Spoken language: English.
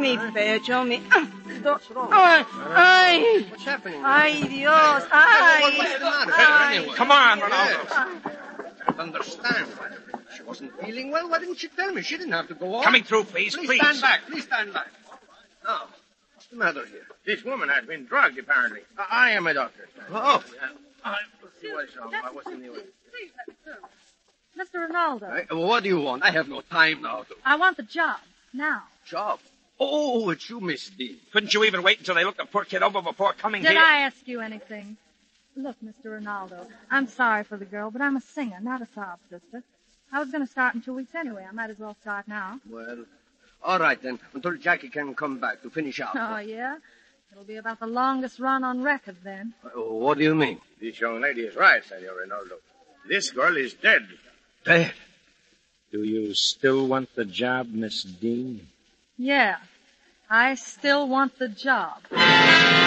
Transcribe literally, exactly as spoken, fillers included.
mi pecho, mi... Ay, ay. What's happening? Ay, Dios, ay. What's the matter? Ay. Anyway? Come on, Ronaldo. I don't understand. She wasn't feeling well. Why didn't she tell me? She didn't have to go on. Coming through, please, Please, please. stand back. Please stand back. Now, what's the matter here? This woman has been drugged, apparently. I, I am a doctor. Oh. See what's wrong. What's in the way? Mister Ronaldo, I, what do you want? I have no time now to... I want the job. Now. Job? Oh, it's you, Miss Dean. Couldn't you even wait until they looked the poor kid over before coming Did here? I ask you anything? Look, Mister Ronaldo, I'm sorry for the girl, but I'm a singer, not a sob sister. I was going to start in two weeks anyway. I might as well start now. Well, all right then, until Jackie can come back to finish up. Oh, yeah? It'll be about the longest run on record then. Uh, what do you mean? This young lady is right, Senor Ronaldo. This girl is dead. Dead? Do you still want the job, Miss Dean? Yeah, I still want the job.